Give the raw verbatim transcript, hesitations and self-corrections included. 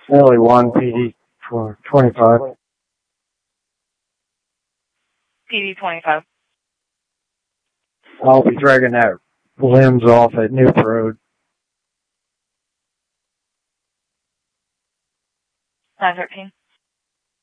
Only one P D for twenty-five. P D twenty-five. I'll be dragging that limbs off at Newp Road. nine thirteen.